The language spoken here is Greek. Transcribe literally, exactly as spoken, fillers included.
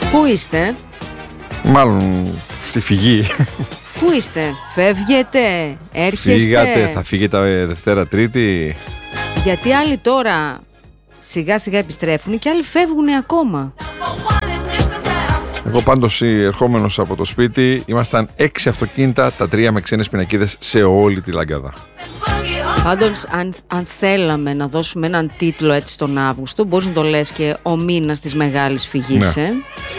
Πού είστε? Μάλλον στη φυγή. Πού είστε? Φεύγετε? Έρχεστε? Φύγατε, θα φύγετε Δευτέρα Τρίτη? Γιατί άλλοι τώρα σιγά σιγά επιστρέφουν και άλλοι φεύγουν ακόμα. Εγώ πάντως ερχόμενος από το σπίτι, ήμασταν έξι αυτοκίνητα, τα τρία με ξένες πινακίδες σε όλη τη Λαγκάδα. Πάντως αν, αν θέλαμε να δώσουμε έναν τίτλο έτσι τον Αύγουστο, μπορείς να το λες και ο μήνας της μεγάλης φυγής. Ναι. ε?